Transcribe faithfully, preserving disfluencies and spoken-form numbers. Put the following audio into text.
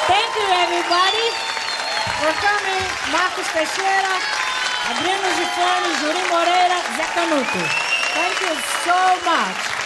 Thank you, everybody, for coming. Marcos Teixeira, Adriano Gifone, Juri Moreira, Zé Canuto. Thank you so much.